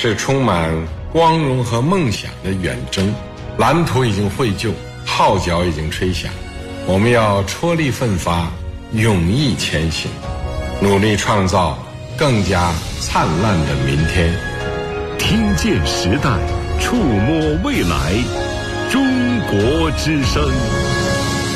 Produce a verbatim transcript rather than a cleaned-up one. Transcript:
是充满光荣和梦想的远征，蓝图已经绘就，号角已经吹响，我们要踔厉奋发，勇毅前行，努力创造更加灿烂的明天。 听见时代，触摸未来，中国之声。